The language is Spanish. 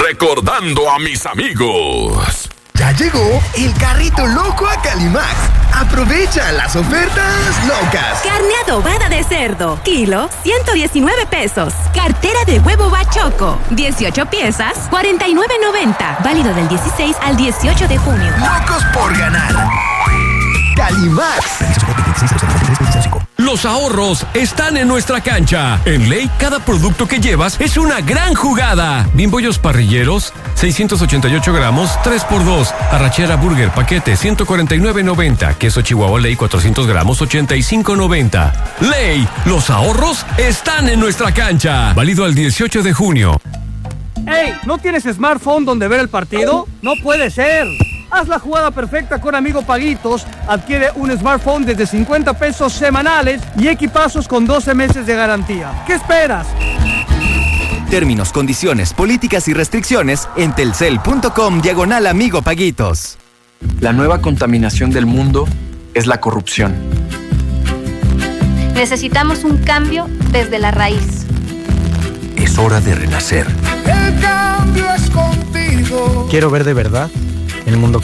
recordando a mis amigos. Ya llegó el carrito loco a Calimax. Aprovecha las ofertas locas. Carne adobada de cerdo, kilo, 119 pesos. Cartera de huevo Bachoco, 18 piezas, 49.90. Válido del 16 al 18 de junio. Locos por ganar. Calimax. Los ahorros están en nuestra cancha. En Ley, cada producto que llevas es una gran jugada. Bimbollos parrilleros, 688 gramos, 3x2. Arrachera Burger, paquete, 149.90. Queso Chihuahua Ley, 400 gramos, 85.90. Ley, los ahorros están en nuestra cancha. Válido al 18 de junio. ¡Ey! ¿No tienes smartphone donde ver el partido? ¡No puede ser! Haz la jugada perfecta con Amigo Paguitos. Adquiere un smartphone desde 50 pesos semanales y equipazos con 12 meses de garantía. ¿Qué esperas? Términos, condiciones, políticas y restricciones en telcel.com/Amigo Paguitos. La nueva contaminación del mundo es la corrupción. Necesitamos un cambio desde la raíz. Es hora de renacer. El cambio es contigo. Quiero ver de verdad el mundo